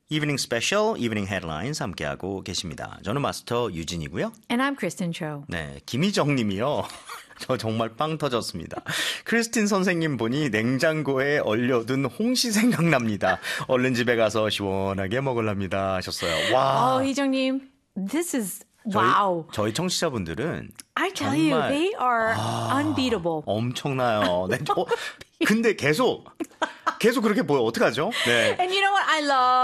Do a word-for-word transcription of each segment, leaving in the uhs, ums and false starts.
Evening Special, Evening Headlines 함께하고 계십니다. 저는 마스터 유진이고요. And I'm Kristen Cho. 네, 김희정 님이요. 저 정말 빵 터졌습니다. 크리스틴 선생님 보니 냉장고에 얼려둔 홍시 생각납니다. 얼른 집에 가서 시원하게 먹으랍니다 하셨어요. 와. 어, 희정님, this is 저희, wow. 저희 청취자분들은 I tell 정말, you, they are 아, unbeatable. 엄청나요. 네, 저, 근데 계속 계속 그렇게 보여. 어떡하죠? 네. And you know what I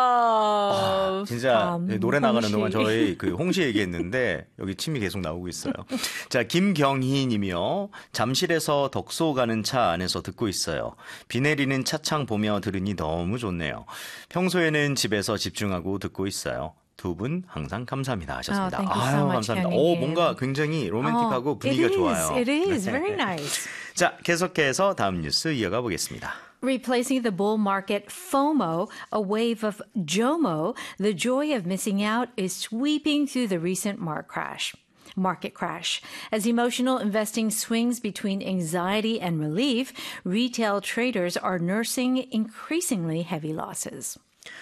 love? 아, 진짜 um, 노래 나가는 홍시. 동안 저희 그 홍시 얘기했는데 여기 침이 계속 나오고 있어요. 자, 김경희 님이요. 잠실에서 덕소 가는 차 안에서 듣고 있어요. 비 내리는 차창 보며 들으니 너무 좋네요. 평소에는 집에서 집중하고 듣고 있어요. 두 분 항상 감사합니다 하셨습니다. Oh, thank you so 아유, much, 감사합니다. 경희님. 오, 뭔가 굉장히 로맨틱하고 Oh, 분위기가 it is, 좋아요. It is, 네. very nice. 자, 계속해서 다음 뉴스 이어가 보겠습니다. Replacing the bull market FOMO, a wave of JOMO, the joy of missing out is sweeping through the recent market crash. Market crash. As emotional investing swings between anxiety and relief, retail traders are nursing increasingly heavy losses.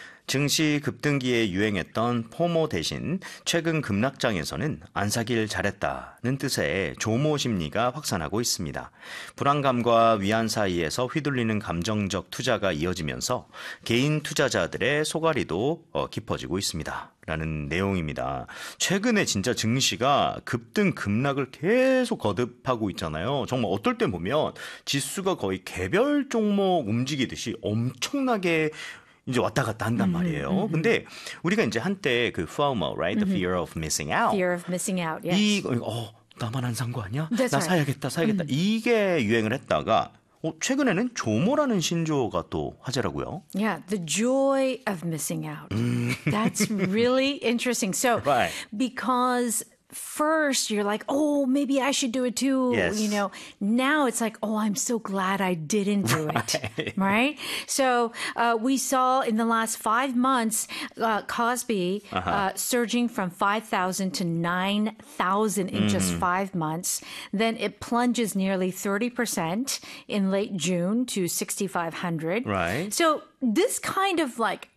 증시 급등기에 유행했던 포모 대신 최근 급락장에서는 안 사길 잘했다는 뜻의 조모 심리가 확산하고 있습니다. 불안감과 위안 사이에서 휘둘리는 감정적 투자가 이어지면서 개인 투자자들의 소갈이도 깊어지고 있습니다. 라는 내용입니다. 최근에 진짜 증시가 급등 급락을 계속 거듭하고 있잖아요. 정말 어떨 때 보면 지수가 거의 개별 종목 움직이듯이 엄청나게 이제 왔다 갔다 한단 말이에요. Mm-hmm. 근데 우리가 이제 한때 그 FOMO, right? The fear of missing out. Fear of missing out, yes. 이, 어, 나만 안 산 거 아니야? That's 나 right. 사야겠다, 사야겠다. Mm-hmm. 이게 유행을 했다가 어, 최근에는 조모라는 신조어가 또 화제라고요. Yeah, the joy of missing out. That's really interesting. So, right. because first you're like, oh, maybe I should do it too. Yes. You know, now it's like, oh, I'm so glad I didn't do right. it. Right? So uh, we saw in the last five months, uh, Cosby uh-huh. uh, surging from five thousand to nine thousand in mm. just five months. Then it plunges nearly thirty percent in late June to sixty-five hundred. Right. So this kind of like,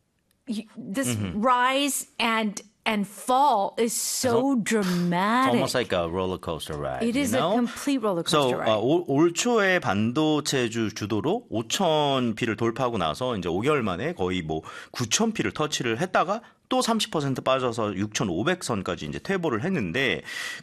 this mm-hmm. rise and And fall is so dramatic. It's almost like a roller coaster ride. It is you know? a complete roller coaster so, ride. Uh, 올, 올 초에 반도체주 주도로 오천 피를 돌파하고 나서 이제 오 개월 만에 거의 뭐 구천 피를 터치를 했다가 또 삼십 퍼센트 빠져서 육천오백 선까지 이제 퇴보를 했는데